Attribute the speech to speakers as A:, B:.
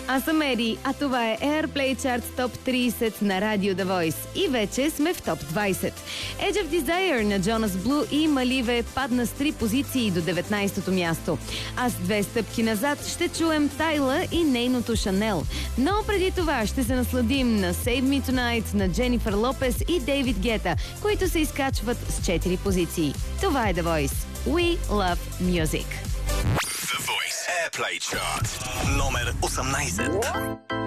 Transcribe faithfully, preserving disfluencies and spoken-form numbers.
A: Аз съм Ери, а това е Airplay Chart Топ трийсет на Radio The Voice. И вече сме в Топ двайсет. Edge of Desire на Jonas Blue и Маливе падна с три позиции до деветнайсето място. А с две стъпки назад ще чуем Тайла и нейното Шанел. Но преди това ще се насладим на Save Me Tonight на Дженифър Лопес и Дейвид Гета, които се изкачват с четири позиции. Това е The Voice. We love music.
B: The Voice Airplay Chart номер осемнайсет.